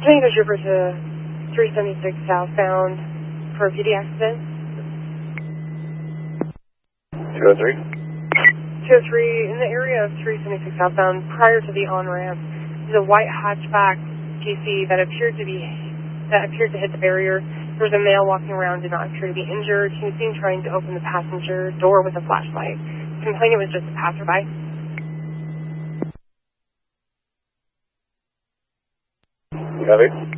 Tango Trooper to 376 southbound for a PD accident. 203. 203, in the area of 376 southbound, prior to the on-ramp, is a white hatchback GC that appeared to hit the barrier. There was a male walking around, did not appear to be injured. He was seen trying to open the passenger door with a flashlight. The complainant was just a passerby. Copy.